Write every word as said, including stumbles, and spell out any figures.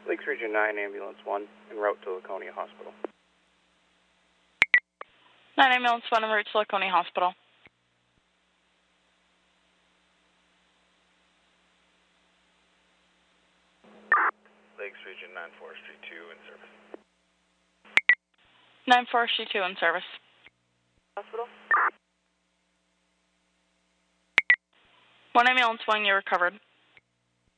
Lakes Region nine, Ambulance one, en route to Laconia Hospital. nine Ambulance one, en route to Laconia Hospital. Lakes Region nine Forestry two in service. nine Forestry two in service. Hospital? one Ambulance one, you're recovered.